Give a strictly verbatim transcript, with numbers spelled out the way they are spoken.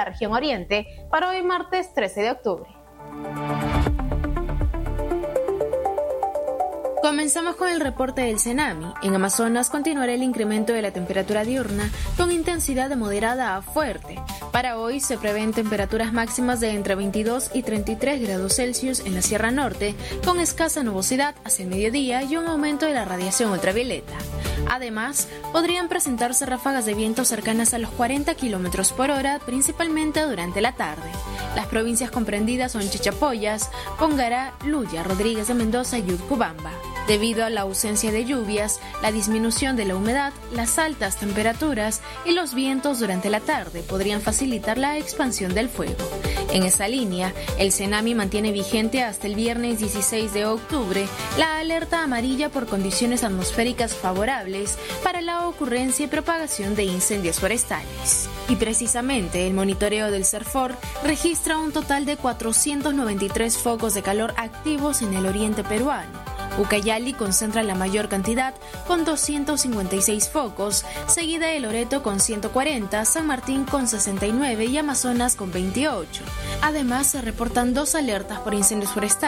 la región oriente para hoy martes trece de octubre. Comenzamos con el reporte del Cenami. En Amazonas continuará el incremento de la temperatura diurna con intensidad de moderada a fuerte. Para hoy se prevén temperaturas máximas de entre veintidós y treinta y tres grados Celsius en la Sierra Norte, con escasa nubosidad hacia el mediodía y un aumento de la radiación ultravioleta. Además, podrían presentarse ráfagas de viento cercanas a los cuarenta kilómetros por hora, principalmente durante la tarde. Las provincias comprendidas son Chichapoyas, Pongará, Luya, Rodríguez de Mendoza y Utcubamba. Debido a la ausencia de lluvias, la disminución de la humedad, las altas temperaturas y los vientos durante la tarde podrían facilitar la expansión del fuego. En esa línea, el Cenami mantiene vigente hasta el viernes dieciséis de octubre la alerta amarilla por condiciones atmosféricas favorables para la ocurrencia y propagación de incendios forestales. Y precisamente el monitoreo del CERFOR registra un total de cuatrocientos noventa y tres focos de calor activos en el oriente peruano. Ucayali concentra la mayor cantidad con doscientos cincuenta y seis focos, seguida de Loreto con ciento cuarenta, San Martín con sesenta y nueve y Amazonas con veintiocho. Además, se reportan dos alertas por incendios forestales